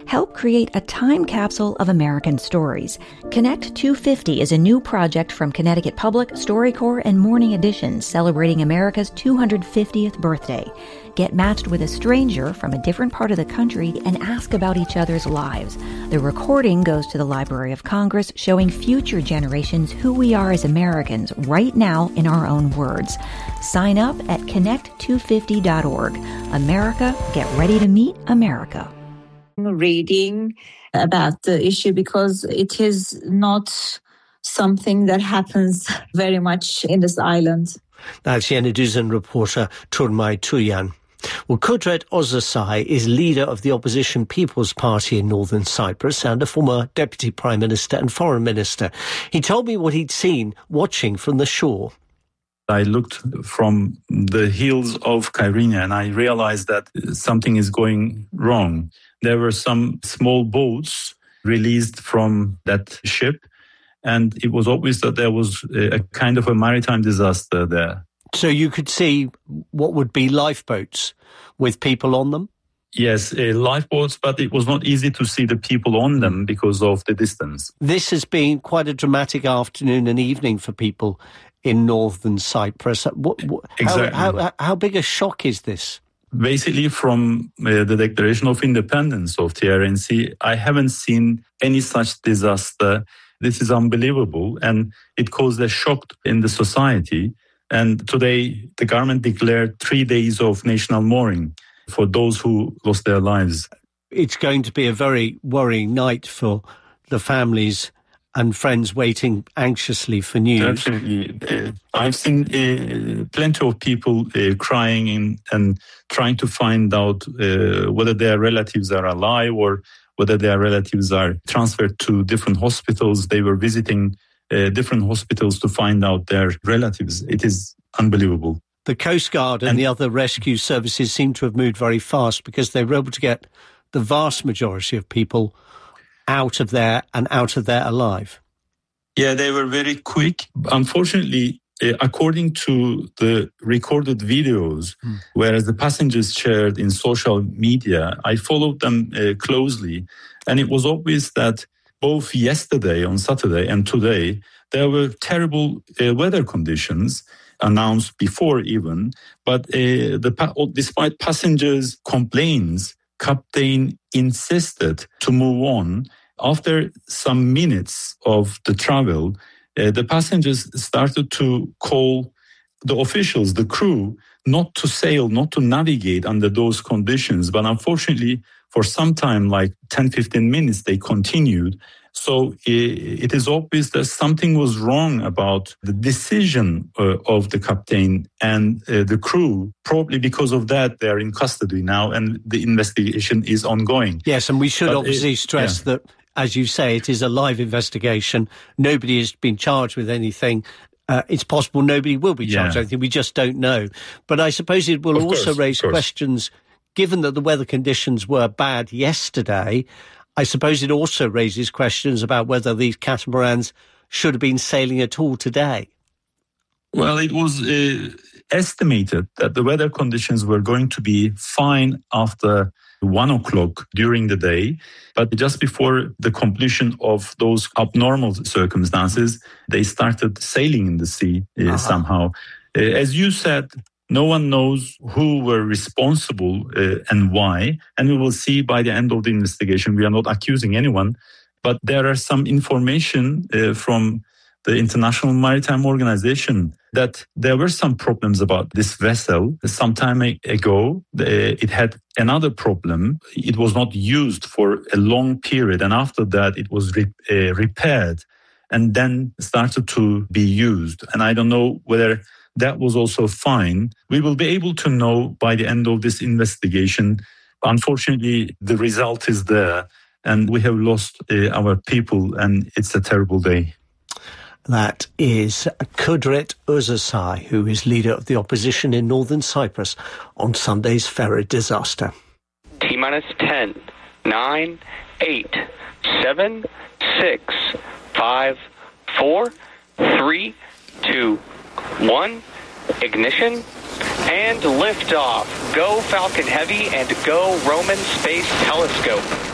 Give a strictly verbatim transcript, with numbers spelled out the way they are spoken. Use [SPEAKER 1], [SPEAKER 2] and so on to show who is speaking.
[SPEAKER 1] Help create a time capsule of American stories. Connect two fifty is a new project from Connecticut Public, StoryCorps, and Morning Edition celebrating America's two hundred fiftieth birthday. Get matched with a stranger from a different part of the country and ask about each other's lives. The recording goes to the Library of Congress, showing future generations who we are as Americans right now in our own words. Sign up at connect two fifty dot org. America, get ready to meet America.
[SPEAKER 2] Reading about the issue because it is not something that happens very much in this island.
[SPEAKER 3] That's Yeniduzan reporter Turmay Tuyan. Well, Kudret Özasay is leader of the opposition People's Party in Northern Cyprus and a former deputy prime minister and foreign minister. He told me what he'd seen watching from the shore.
[SPEAKER 4] I looked from the hills of Kyrenia and I realized that something is going wrong. There were some small boats released from that ship, and it was obvious that there was a kind of a maritime disaster there.
[SPEAKER 3] So you could see what would be lifeboats with people on them?
[SPEAKER 4] Yes, uh, lifeboats, but it was not easy to see the people on them because of the distance.
[SPEAKER 3] This has been quite a dramatic afternoon and evening for people in northern Cyprus. What, what,
[SPEAKER 4] exactly.
[SPEAKER 3] How, how, how big a shock is this?
[SPEAKER 4] Basically, from uh, the Declaration of Independence of T R N C, I haven't seen any such disaster. This is unbelievable, and it caused a shock in the society. And today, the government declared three days of national mourning for those who lost their lives.
[SPEAKER 3] It's going to be a very worrying night for the families and friends waiting anxiously for news.
[SPEAKER 4] Definitely. Uh, I've seen uh, plenty of people uh, crying in, and trying to find out uh, whether their relatives are alive or whether their relatives are transferred to different hospitals. They were visiting uh, different hospitals to find out their relatives. It is unbelievable.
[SPEAKER 3] The Coast Guard and, and the other rescue services seem to have moved very fast because they were able to get the vast majority of people out of there and out of there alive.
[SPEAKER 4] Yeah, they were very quick. Unfortunately, uh, according to the recorded videos, mm. whereas the passengers shared in social media, I followed them uh, closely. And it was obvious that both yesterday on Saturday and today, there were terrible uh, weather conditions announced before even. But uh, the pa- despite passengers' complaints, Captain insisted to move on. After some minutes of the travel, uh, the passengers started to call the officials, the crew, not to sail, not to navigate under those conditions. But unfortunately, for some time, like ten, fifteen minutes, they continued. So it is obvious that something was wrong about the decision uh, of the captain and uh, the crew. Probably because of that, they're in custody now and the investigation is ongoing.
[SPEAKER 3] Yes, and we should but obviously it, stress yeah. that, as you say, it is a live investigation. Nobody has been charged with anything. Uh, it's possible nobody will be charged with yeah. anything. We just don't know. But I suppose it will of also course, raise questions, given that the weather conditions were bad yesterday. I suppose it also raises questions about whether these catamarans should have been sailing at all today.
[SPEAKER 4] Well, it was uh, estimated that the weather conditions were going to be fine after one o'clock during the day. But just before the completion of those abnormal circumstances, they started sailing in the sea uh, uh-huh. somehow. Uh, as you said, no one knows who were responsible uh, and why. And we will see by the end of the investigation. We are not accusing anyone. But there are some information uh, from the International Maritime Organization that there were some problems about this vessel. Some time ago, it had another problem. It was not used for a long period. And after that, it was re- uh, repaired and then started to be used. And I don't know whether that was also fine. We will be able to know by the end of this investigation. Unfortunately, the result is there and we have lost uh, our people and it's a terrible day.
[SPEAKER 3] That is Kudret Özasay, who is leader of the opposition in northern Cyprus on Sunday's ferry disaster.
[SPEAKER 5] T-minus ten, nine, eight, seven, six, five, four, three, two, one, ignition, and liftoff. Go Falcon Heavy and go Roman Space Telescope.